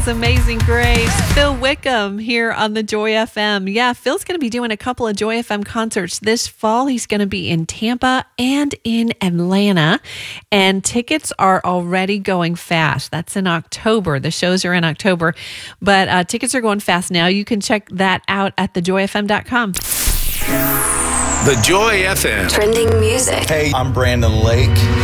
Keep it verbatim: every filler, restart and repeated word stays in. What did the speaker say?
was Amazing Grace. Phil Wickham here on the Joy F M. Yeah, Phil's going to be doing a couple of Joy F M concerts this fall. He's going to be in Tampa and in Atlanta. And tickets are already going fast. That's in October. The shows are in October. But uh, tickets are going fast now. You can check that out at the joy f m dot com. The Joy F M. Trending music. Hey, I'm Brandon Lake.